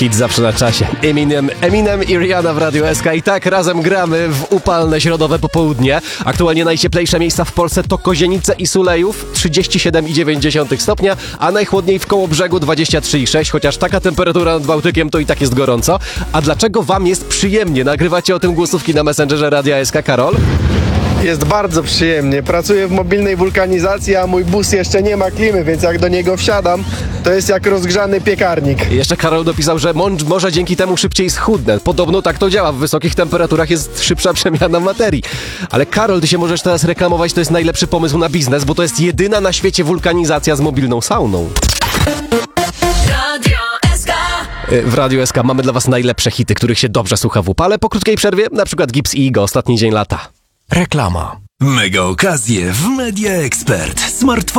Hit zawsze na czasie. Eminem i Rihanna w Radiu SK. I tak razem gramy w upalne środowe popołudnie. Aktualnie najcieplejsze miejsca w Polsce to Kozienice i Sulejów, 37,9 stopnia, a najchłodniej w Kołobrzegu 23,6, chociaż taka temperatura nad Bałtykiem to i tak jest gorąco. A dlaczego wam jest przyjemnie? Nagrywacie o tym głosówki na Messengerze Radia SK, Karol? Jest bardzo przyjemnie. Pracuję w mobilnej wulkanizacji, a mój bus jeszcze nie ma klimy, więc jak do niego wsiadam, to jest jak rozgrzany piekarnik. Jeszcze Karol dopisał, że może dzięki temu szybciej schudnę. Podobno tak to działa. W wysokich temperaturach jest szybsza przemiana materii. Ale Karol, ty się możesz teraz reklamować, to jest najlepszy pomysł na biznes, bo to jest jedyna na świecie wulkanizacja z mobilną sauną. W Radiu SK mamy dla was najlepsze hity, których się dobrze słucha w upale. Po krótkiej przerwie, na przykład Gibbs i Igo, Ostatni dzień lata. Reklama. Mega okazje w Media Expert. Smartfon